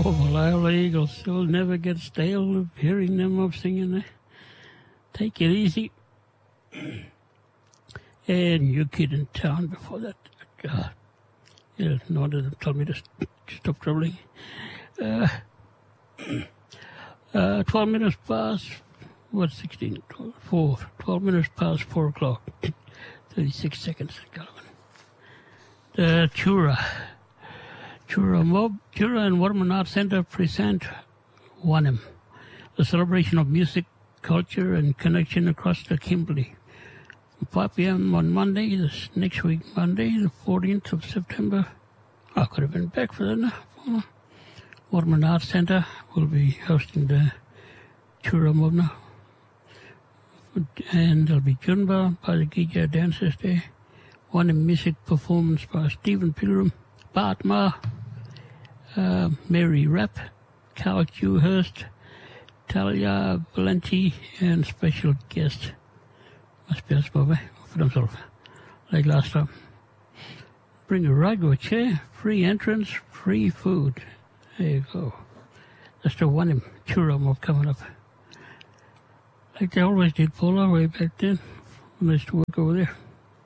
Isle Eagles. You'll never get stale of hearing them up singing. Take it easy. And New Kid in Town before that. Yeah, no one didn't tell me to stop troubling. 12 minutes past, 16? 12 minutes past 4 o'clock. 36 seconds, Calvin. The Chura and Warman Arts Center present Wanim, a celebration of music, culture, and connection across the Kimberley. 5 p.m. on Monday, this next week, Monday, the 14th of September. I could have been back for that. Warman Arts Center will be hosting the Chura Movna. And there'll be Junba by the Gija Dancers there. Wanim music performance by Stephen Pilgrim, Bart Ma, Mary Rapp, Carl Dewhurst, Talia Valenti, and special guest. Must be a small for themselves, like last time. Bring a rug or a chair, free entrance, free food. There you go. That's the Wanim Chura Mob coming up. Like they always did, Paula, way back then, when I used to work over there.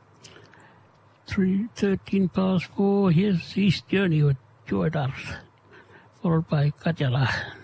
13 past 4, here's East Journey with Joy Dars, followed by Kajala.